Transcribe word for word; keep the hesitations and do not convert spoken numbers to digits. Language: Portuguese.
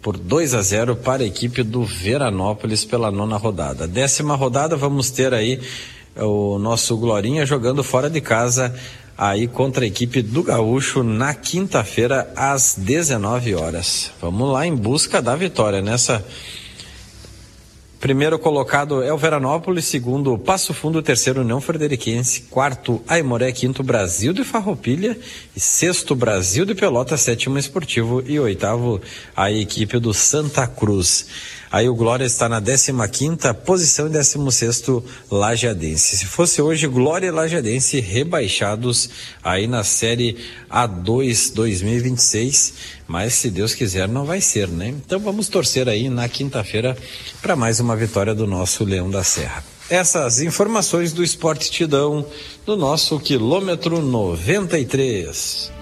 por dois a zero para a equipe do Veranópolis pela nona rodada. Décima rodada, vamos ter aí o nosso Glorinha jogando fora de casa aí contra a equipe do Gaúcho na quinta-feira às dezenove horas. Vamos lá em busca da vitória nessa. Primeiro colocado é o Veranópolis, segundo Passo Fundo, terceiro União Frederiquense, quarto Aimoré, quinto Brasil de Farroupilha, e sexto Brasil de Pelotas, sétimo Esportivo e oitavo a equipe do Santa Cruz. Aí o Glória está na décima quinta posição e décimo sexto Lajeadense. Se fosse hoje, Glória e Lajeadense rebaixados aí na Série A dois dois mil e vinte e seis, mas se Deus quiser não vai ser, né? Então vamos torcer aí na quinta-feira para mais uma vitória do nosso Leão da Serra. Essas informações do Esporte Tidão do nosso quilômetro noventa e três.